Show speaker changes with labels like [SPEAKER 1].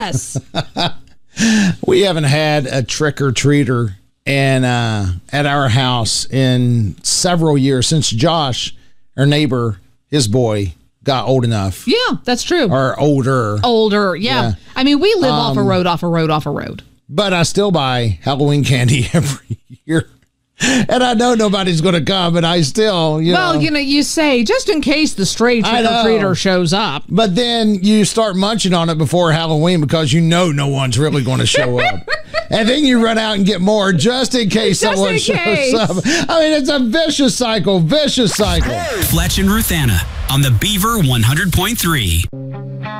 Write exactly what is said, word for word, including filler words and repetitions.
[SPEAKER 1] Yes.
[SPEAKER 2] We haven't had a trick or treater and uh, at our house in several years since Josh, our neighbor, his boy, got old enough.
[SPEAKER 1] Yeah, that's true.
[SPEAKER 2] Or older.
[SPEAKER 1] Older, yeah.
[SPEAKER 2] Yeah.
[SPEAKER 1] I mean, we live
[SPEAKER 2] Um,
[SPEAKER 1] off a road, off a road, off a road.
[SPEAKER 2] But I still buy Halloween candy every year. And I know nobody's going to come, but I still, you
[SPEAKER 1] well,
[SPEAKER 2] know.
[SPEAKER 1] you know, you say, just in case the stray
[SPEAKER 2] I
[SPEAKER 1] trick-or-treater
[SPEAKER 2] know.
[SPEAKER 1] shows up.
[SPEAKER 2] But then you start munching on it before Halloween because you know no one's really going to show up. And then you run out and get more just in case
[SPEAKER 1] Just
[SPEAKER 2] someone
[SPEAKER 1] in
[SPEAKER 2] shows
[SPEAKER 1] case.
[SPEAKER 2] up. I mean, it's a vicious cycle, vicious cycle.
[SPEAKER 3] Fletch and Ruthanna on the Beaver one hundred point three.